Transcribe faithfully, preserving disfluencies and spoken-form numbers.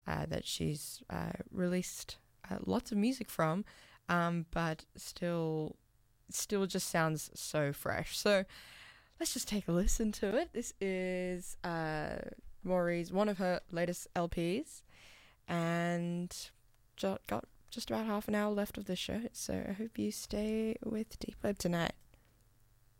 uh, that she's uh, released uh, lots of music from, um, but still, still just sounds so fresh. So let's just take a listen to it. This is uh, Maurie's, one of her latest L Ps, and got just about half an hour left of the show, so I hope you stay with Deep Web tonight.